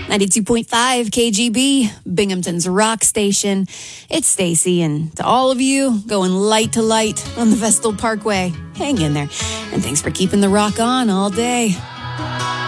92.5 KGB, Binghamton's rock station. It's Stacy, and to all of you going light to light on the Vestal Parkway, hang in there. And thanks for keeping the rock on all day.